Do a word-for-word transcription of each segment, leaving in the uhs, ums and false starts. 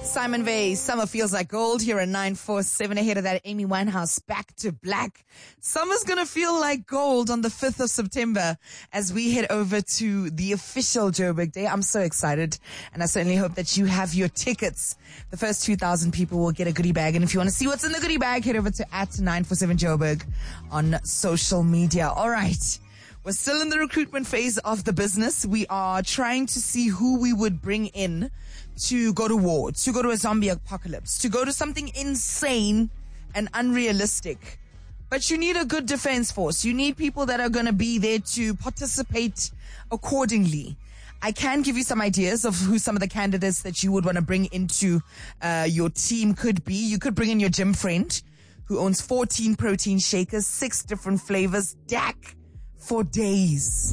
Simon Vey, Summer Feels Like Gold here at nine four seven. Ahead of that, Amy Winehouse, Back to Black. Summer's gonna feel like gold on the fifth of September as we head over to the official Joburg Day. I'm so excited, and I certainly hope that you have your tickets. The first two thousand people will get a goodie bag, and if you want to see what's in the goodie bag, head over to at nine four seven Joburg on social media. All right. We're still in the recruitment phase of the business. We are trying to see who we would bring in to go to war, to go to a zombie apocalypse, to go to something insane and unrealistic. But you need a good defense force. You need people that are going to be there to participate accordingly. I can give you some ideas of who some of the candidates that you would want to bring into uh, your team could be. You could bring in your gym friend who owns fourteen protein shakers, six different flavors, D A C for days.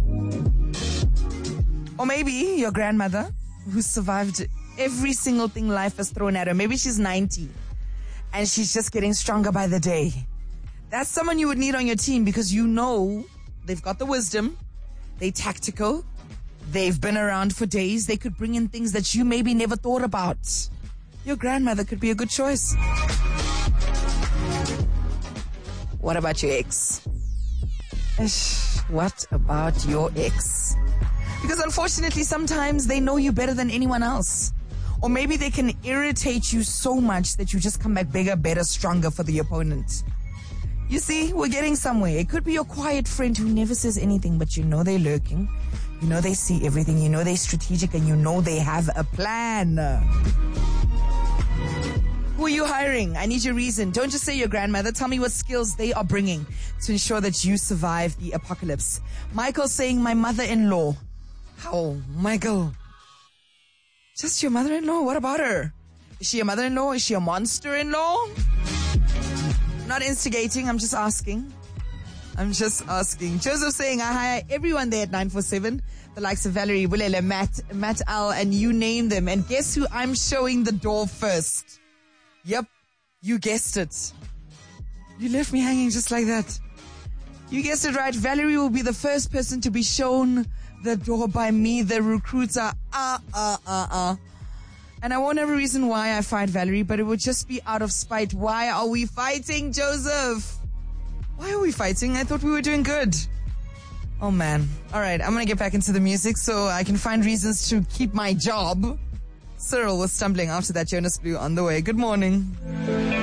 Or maybe your grandmother who survived every single thing life has thrown at her. Maybe she's ninety and she's just getting stronger by the day. That's someone you would need on your team because you know they've got the wisdom, they're tactical, they've been around for days, they could bring in things that you maybe never thought about. Your grandmother could be a good choice. What about your ex? Ish, what about your ex? Because unfortunately, sometimes they know you better than anyone else. Or maybe they can irritate you so much that you just come back bigger, better, stronger for the opponent. You see, we're getting somewhere. It could be your quiet friend who never says anything, but you know they're lurking. You know they see everything. You know they're strategic, and you know they have a plan. Who are you hiring? I need your reason. Don't just say your grandmother. Tell me what skills they are bringing to ensure that you survive the apocalypse. Michael saying, my mother-in-law. How, Michael? Just your mother-in-law? What about her? Is she a mother-in-law? Is she a monster-in-law? Not instigating. I'm just asking. I'm just asking. Joseph saying, I hire everyone there at nine four seven. The likes of Valerie, Willele, Matt, Matt Al, and you name them. And guess who I'm showing the door first? Yep, you guessed it. You left me hanging just like that. You guessed it right. Valerie will be the first person to be shown the door by me, the recruiter. Ah, ah, ah, ah. And I won't have a reason why I fight Valerie, but it would just be out of spite. Why are we fighting, Joseph? Why are we fighting? I thought we were doing good. Oh, man. All right, I'm going to get back into the music so I can find reasons to keep my job. Cyril was stumbling after that. Jonas Blue on the way. Good morning.